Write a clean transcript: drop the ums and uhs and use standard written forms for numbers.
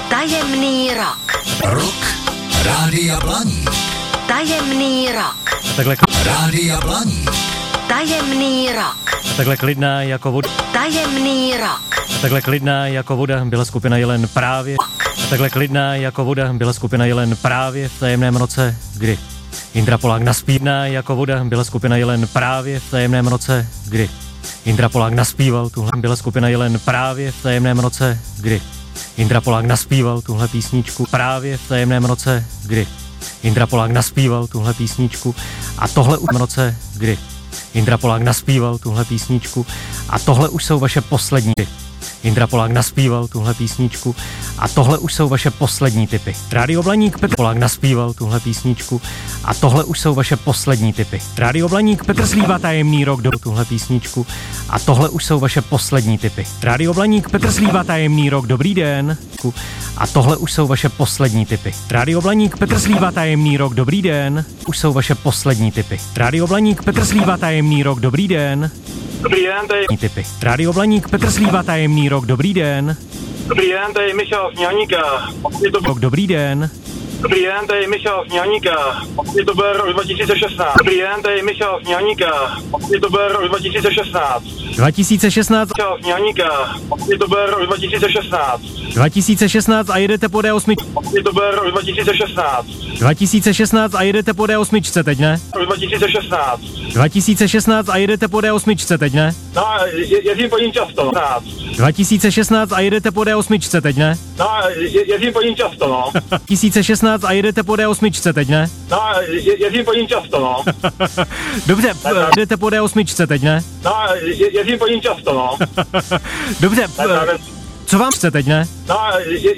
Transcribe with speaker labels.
Speaker 1: Tajemný rok.
Speaker 2: Rok Rádia Blaník.
Speaker 1: Tajemný rok.
Speaker 3: Takhle
Speaker 2: Rádia Blaník.
Speaker 1: Tajemný rok.
Speaker 3: takhle klidná jako voda.
Speaker 1: Tajemný rok.
Speaker 3: Takhle klidná jako voda byla skupina Jelen právě. Takhle klidná jako voda byla skupina Jelen právě v tajemném roce, kdy Jindra Polák naspívná jako voda byla skupina Jelen právě v tajemném roce, kdy Jindra Polák naspíval tuhle byla skupina Jelen právě v tajemném roce, kdy Jindra Polák naspíval tuhle písničku právě v tajemném roce, kdy Jindra Polák naspíval tuhle písničku a tohle už v roce, kdy Jindra Polák naspíval tuhle písničku a tohle už jsou vaše poslední. Jindra Polák naspíval tuhle písničku a tohle už jsou vaše poslední tipy. Rádio Blaník, Petr Polák naspíval tuhle písničku a tohle už jsou vaše poslední tipy. Rádio Blaník, Petr Slíva tajemný rok do tuhle písničku a tohle už jsou vaše poslední tipy. Rádio Blaník, Petr Slíva tajemný rok, dobrý den. A tohle už jsou vaše poslední tipy. Rádio Blaník, Petr Slíva tajemný rok, dobrý den. Už jsou vaše poslední tipy. Rádio Blaník, Petr Slíva tajemný rok, dobrý den.
Speaker 4: Dobrý den, tady...
Speaker 3: Tipy. Rádio Blaník, Petr Slíva tajemný rok, dobrý den.
Speaker 4: Dobrý den, tady Michal z Mělníka.
Speaker 3: Dobrý den.
Speaker 4: Dobrý den, tady Michal z Mělníka. To byl rok 2016. Dobrý den, tady Michal z Mělníka. To byl rok 2016.
Speaker 3: 2016.
Speaker 4: Michal z Mělníka. To byl rok 2016.
Speaker 3: 2016 a jedete po D8.
Speaker 4: To byl rok 2016.
Speaker 3: 2016 a jedete po D8 teď, ne?
Speaker 4: Rok 2016.
Speaker 3: 2016 a jedete po D8 teď, ne?
Speaker 4: No, jezdím po ní často, no.
Speaker 3: 2016 a jedete po D8 teď, ne?
Speaker 4: No, jezdím po ní často, no.
Speaker 3: 2016 a jedete po D8 teď, ne?
Speaker 4: No, jezdím po ní často, no.
Speaker 3: Dobře, jedete po D8 teď, ne?
Speaker 4: No, jezdím po ní často, no.
Speaker 3: Dobře, co vám chce teď, ne?
Speaker 4: No,